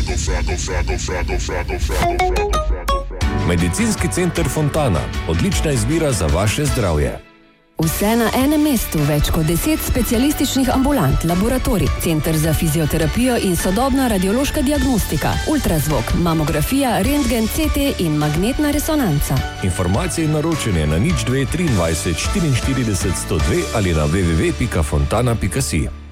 Medicinski center Fontana. Odlična izbira za vaše zdravje. Vse na enem mestu, več kot 10 specialističnih ambulant, laboratorij, center za fizioterapijo in sodobna radiološka diagnostika, ultrazvok, mamografija, rentgen, CT in magnetna resonanca. Informacije in naročanje na 02 23 44 102 ali na www.fontana.si.